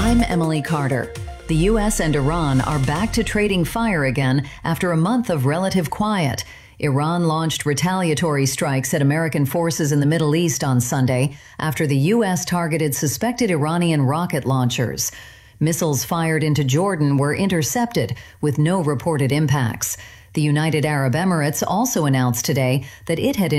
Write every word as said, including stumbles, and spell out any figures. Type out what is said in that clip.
I'm Emily Carter. The U S and Iran are back to trading fire again after a month of relative quiet. Iran launched retaliatory strikes at American forces in the Middle East on Sunday after the U S targeted suspected Iranian rocket launchers. Missiles fired into Jordan were intercepted with no reported impacts. The United Arab Emirates also announced today that it had